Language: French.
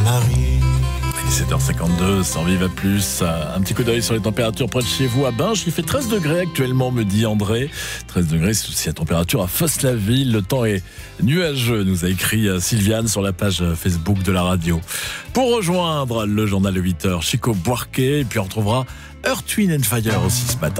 Marie. 17h52, sans Viva Plus. Un petit coup d'œil sur les températures près de chez vous à Binche. Il fait 13 degrés actuellement, me dit André. 13 degrés, c'est aussi la température à Fosse-la-Ville. Le temps est nuageux, nous a écrit Sylviane sur la page Facebook de la radio. Pour rejoindre le journal de 8h, Chico Buarque. Et puis on retrouvera Earth, Wind & Fire aussi ce matin.